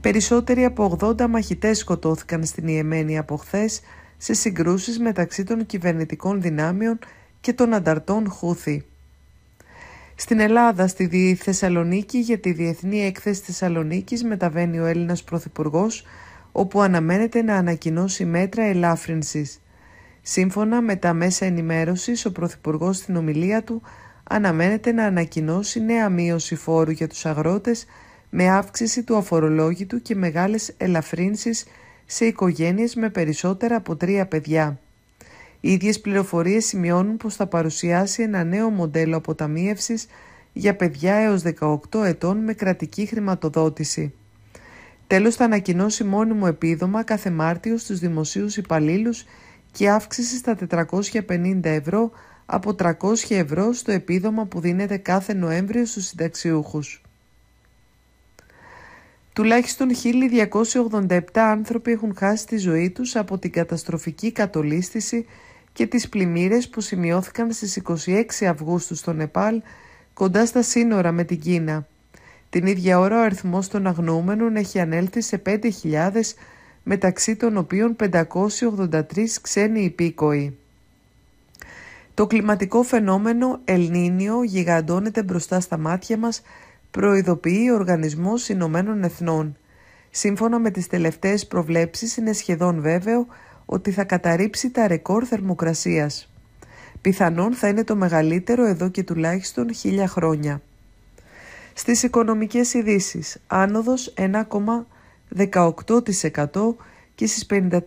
Περισσότεροι από 80 μαχητές σκοτώθηκαν στην Ιεμένη από χθες σε συγκρούσεις μεταξύ των κυβερνητικών δυνάμεων και των ανταρτών Χούθη. Στην Ελλάδα, στη Θεσσαλονίκη, για τη Διεθνή Έκθεση Θεσσαλονίκης μεταβαίνει ο Έλληνας Πρωθυπουργός, όπου αναμένεται να ανακοινώσει μέτρα ελάφρυνσης. Σύμφωνα με τα μέσα ενημέρωσης, ο Πρωθυπουργός στην ομιλία του αναμένεται να ανακοινώσει νέα μείωση φόρου για τους αγρότες με αύξηση του αφορολόγητου και μεγάλες ελαφρύνσεις σε οικογένειες με περισσότερα από 3 παιδιά. Οι ίδιες πληροφορίες σημειώνουν πως θα παρουσιάσει ένα νέο μοντέλο αποταμίευσης για παιδιά έως 18 ετών με κρατική χρηματοδότηση. Τέλος, θα ανακοινώσει μόνιμο επίδομα κάθε Μάρτιο στους δημοσίους υπαλλήλους και αύξηση στα 450 ευρώ από 300 ευρώ στο επίδομα που δίνεται κάθε Νοέμβριο στους συνταξιούχους. Τουλάχιστον 1.287 άνθρωποι έχουν χάσει τη ζωή τους από την καταστροφική κατολίσθηση και τις πλημμύρες που σημειώθηκαν στις 26 Αυγούστου στο Νεπάλ, κοντά στα σύνορα με την Κίνα. Την ίδια ώρα ο αριθμός των αγνοούμενων έχει ανέλθει σε 5.000, μεταξύ των οποίων 583 ξένοι υπήκοοι. Το κλιματικό φαινόμενο Ελνίνιο γιγαντώνεται μπροστά στα μάτια μας, προειδοποιεί ο Οργανισμός Ηνωμένων Εθνών. Σύμφωνα με τις τελευταίες προβλέψεις, είναι σχεδόν βέβαιο ότι θα καταρρύψει τα ρεκόρ θερμοκρασίας. Πιθανόν θα είναι το μεγαλύτερο εδώ και τουλάχιστον 1000 χρόνια. Στις οικονομικές ειδήσεις, άνοδος 1,18% και στις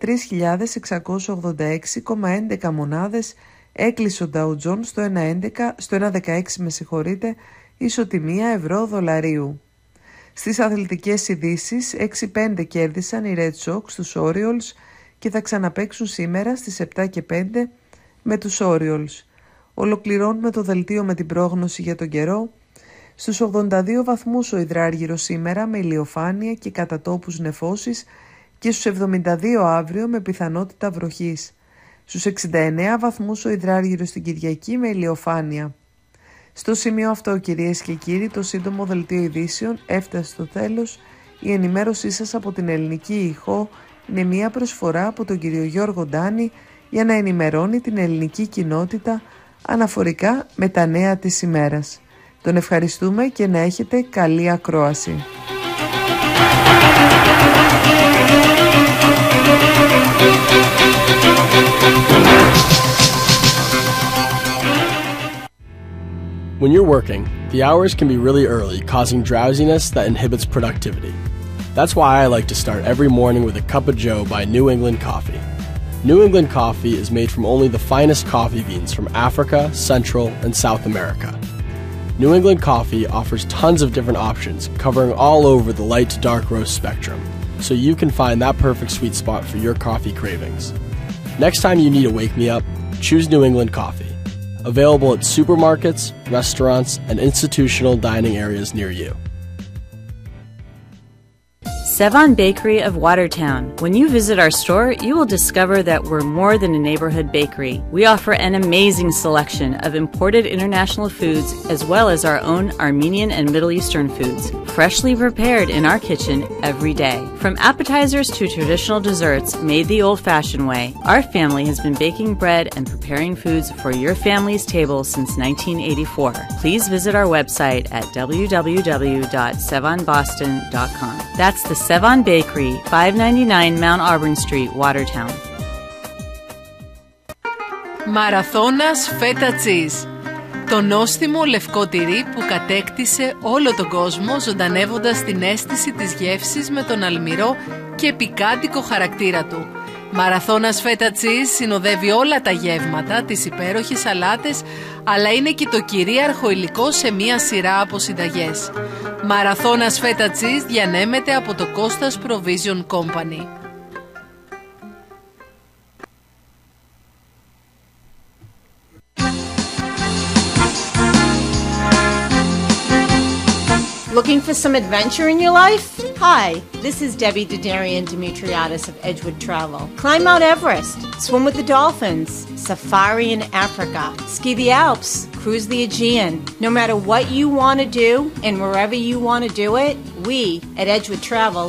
53.686,11 μονάδες έκλεισε ο Dow Jones στο 1,16 ισοτιμία ευρώ-δολαρίου. Στις αθλητικές ειδήσεις, 6-5 κέρδισαν οι Red Sox τους Orioles και θα ξαναπαίξουν σήμερα στις 7:05 με τους Orioles. Ολοκληρώνουμε το δελτίο με την πρόγνωση για τον καιρό. Στους 82 βαθμούς ο υδράργυρος σήμερα με ηλιοφάνεια και κατά τόπους νεφώσεις και στους 72 αύριο με πιθανότητα βροχής. Στους 69 βαθμούς ο υδράργυρος την Κυριακή με ηλιοφάνεια. Στο σημείο αυτό, κυρίες και κύριοι, το σύντομο δελτίο ειδήσεων έφτασε στο τέλος. Η ενημέρωσή σας από την Ελληνική Ηχό είναι μια προσφορά από τον κύριο Γιώργο Ντάνη για να ενημερώνει την ελληνική κοινότητα αναφορικά με τα νέα της ημέρας. Τον ευχαριστούμε και να έχετε καλή ακρόαση. When you're working, the hours can be really early, causing drowsiness that inhibits productivity. That's why I like to start every morning with a cup of joe by New England Coffee. New England Coffee is made from only the finest coffee beans from Africa, Central, and South America. New England Coffee offers tons of different options, covering all over the light to dark roast spectrum, so you can find that perfect sweet spot for your coffee cravings. Next time you need a wake-me-up, choose New England Coffee. Available at supermarkets, restaurants, and institutional dining areas near you. Sevan Bakery of Watertown. When you visit our store, you will discover that we're more than a neighborhood bakery. We offer an amazing selection of imported international foods as well as our own Armenian and Middle Eastern foods, freshly prepared in our kitchen every day. From appetizers to traditional desserts made the old-fashioned way, our family has been baking bread and preparing foods for your family's table since 1984. Please visit our website at www.sevanboston.com. That's the Sevan Bakery, 599 Mount Auburn Street, Watertown. Μαραθώνας φέτα τσίζ. Το νόστιμο λευκό τυρί που κατέκτησε όλο τον κόσμο, ζωντανεύοντας την αίσθηση της γεύσης με τον αλμυρό και πικάντικο χαρακτήρα του. Μαραθώνας φέτα τσίζ συνοδεύει όλα τα γεύματα, τις υπέροχες σαλάτες, αλλά είναι και το κυρίαρχο υλικό σε μία σειρά από συνταγές. Μαραθώνας φέτα τσίζ διανέμεται από το Κώστας Provision Company. Looking for some adventure in your life? Hi, this is Debbie Dedarian Dimitriadis of Edgewood Travel. Climb Mount Everest, swim with the dolphins, safari in Africa, ski the Alps, cruise the Aegean. No matter what you want to do and wherever you want to do it, we at Edgewood Travel